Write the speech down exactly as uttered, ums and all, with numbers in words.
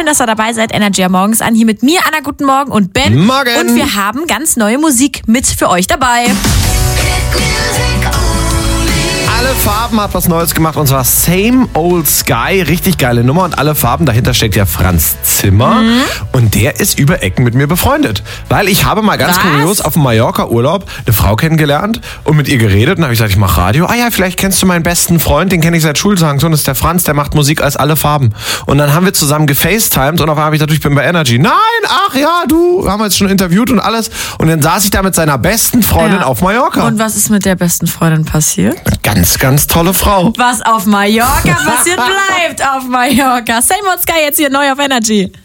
schön, dass ihr dabei seid. Energy am Morgens an. Hier mit mir, Anna, guten Morgen und Ben. Morgen. Und wir haben ganz neue Musik mit für euch dabei. Alle Farben hat was Neues gemacht und zwar Same Old Sky. Richtig geile Nummer und Alle Farben. Dahinter steckt ja Franz Zimmer mhm. und der ist über Ecken mit mir befreundet. Weil ich habe mal ganz was? kurios auf dem Mallorca-Urlaub eine Frau kennengelernt und mit ihr geredet. Und dann habe ich gesagt, ich mache Radio. Ah ja, vielleicht kennst du meinen besten Freund, den kenne ich seit Schultagen. So, das ist der Franz, der macht Musik als Alle Farben. Und dann haben wir zusammen gefacetimed und auf einmal habe ich gedacht, ich bin bei Energy. Nein, ach ja, du, haben wir jetzt schon interviewt und alles. Und dann saß ich da mit seiner besten Freundin Ja. auf Mallorca. Und was ist mit der besten Freundin passiert? Ganz, ganz tolle Frau. Was auf Mallorca passiert, bleibt auf Mallorca. Same Old Sky jetzt hier neu auf Energy.